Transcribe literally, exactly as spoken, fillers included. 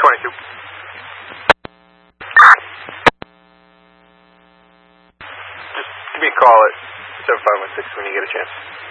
twenty-two. Just give me a call at seven five one six when you get a chance.